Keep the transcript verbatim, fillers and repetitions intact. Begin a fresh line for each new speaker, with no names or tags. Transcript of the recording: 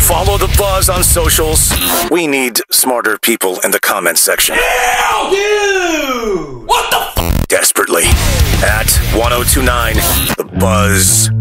Follow The Buzz on socials. We need smarter people in the comments section.
Hell, dude! What the f?
Desperately. At one oh two nine The Buzz.